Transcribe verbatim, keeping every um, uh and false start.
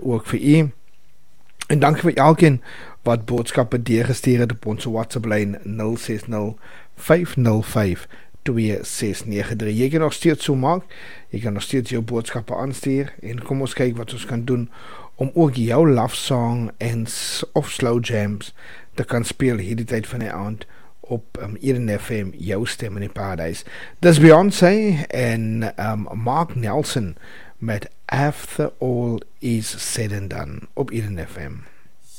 ook vir u. En dankie vir elkeen wat boodskappe deurgestuur het op ons WhatsApp lyn nul ses nul vyf nul vyf twee ses nege drie. Jy kan nog steeds so maak, jy kan nog steeds jou boodskappe aanstuur, en kom ons kyk wat ons kan doen om ook jou love song en of slow jams te kan speel hierdie tyd van die aand op um, Eden F M, jou stem in die paradise. Dis Beyoncé en um, Mark Nelson met After All Is Said and Done op Eden F M.